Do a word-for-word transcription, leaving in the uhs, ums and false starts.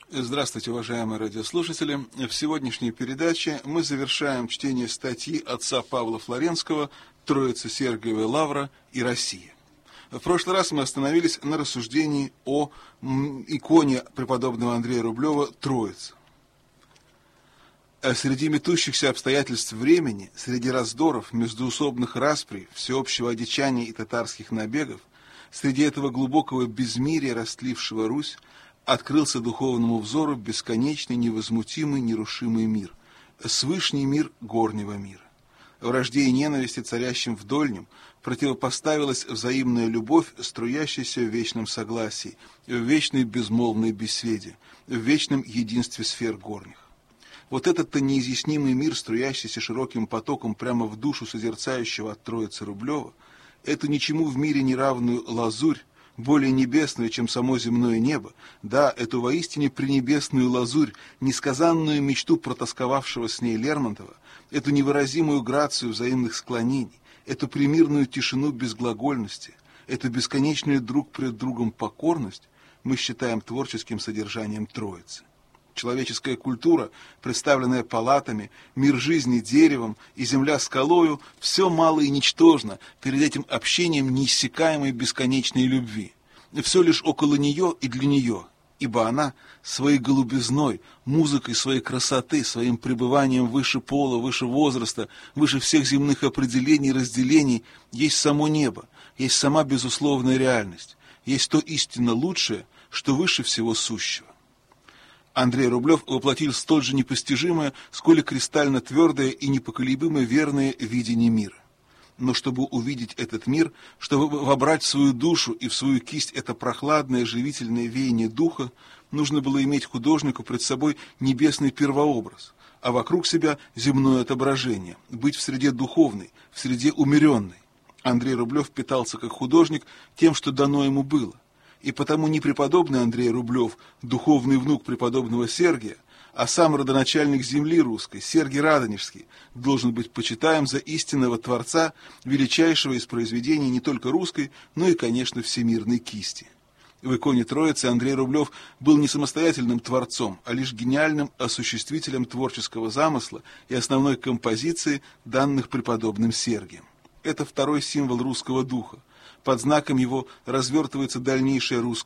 Здравствуйте, уважаемые радиослушатели. В сегодняшней передаче мы завершаем чтение статьи отца Павла Флоренского «Троица Сергиева Лавра и Россия». В прошлый раз мы остановились на рассуждении о иконе преподобного Андрея Рублева «Троица». Среди метущихся обстоятельств времени, среди раздоров, междоусобных расприй, всеобщего одичания и татарских набегов, среди этого глубокого безмирия, растлившего Русь, открылся духовному взору бесконечный, невозмутимый, нерушимый мир, свышний мир горнего мира. В вражде и ненависти, царящем в дольнем, противопоставилась взаимная любовь, струящаяся в вечном согласии, в вечной безмолвной беседе, в вечном единстве сфер горних. Вот этот-то неизъяснимый мир, струящийся широким потоком прямо в душу созерцающего от Троицы Рублева, эту ничему в мире неравную лазурь, более небесную, чем само земное небо, да, эту воистине пренебесную лазурь, несказанную мечту протосковавшего с ней Лермонтова, эту невыразимую грацию взаимных склонений, эту примирную тишину безглагольности, эту бесконечную друг пред другом покорность мы считаем творческим содержанием Троицы. Человеческая культура, представленная палатами, мир жизни деревом и земля скалою, все мало и ничтожно перед этим общением неиссякаемой бесконечной любви. Все лишь около нее и для нее, ибо она своей голубизной, музыкой своей красоты, своим пребыванием выше пола, выше возраста, выше всех земных определений и разделений, есть само небо, есть сама безусловная реальность, есть то истинно лучшее, что выше всего сущего. Андрей Рублев воплотил столь же непостижимое, сколь и кристально твердое и непоколебимо верное видение мира. Но чтобы увидеть этот мир, чтобы вобрать в свою душу и в свою кисть это прохладное, живительное веяние духа, нужно было иметь художнику пред собой небесный первообраз, а вокруг себя земное отображение, быть в среде духовной, в среде умеренной. Андрей Рублев питался как художник тем, что дано ему было. И потому не преподобный Андрей Рублев, духовный внук преподобного Сергия, а сам родоначальник земли русской, Сергий Радонежский, должен быть почитаем за истинного Творца, величайшего из произведений не только русской, но и, конечно, всемирной кисти. В иконе Троицы Андрей Рублев был не самостоятельным творцом, а лишь гениальным осуществителем творческого замысла и основной композиции, данных преподобным Сергием. Это второй символ русского духа. Под знаком его развертывается дальнейшая русская